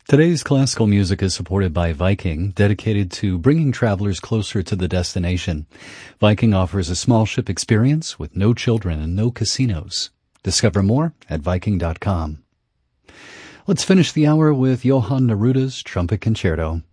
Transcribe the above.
Today's classical music is supported by Viking, dedicated to bringing travelers closer to the destination. Viking offers a small ship experience with no children and no casinos. Discover more at Viking.com. Let's finish the hour with Johann Neruda's Trumpet Concerto.